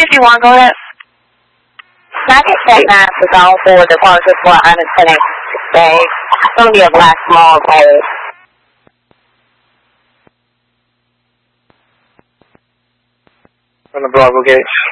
351, go ahead. Packet check 9 is on for departure for unattended day. It's going to be a black small plane. On the Bravo gauge.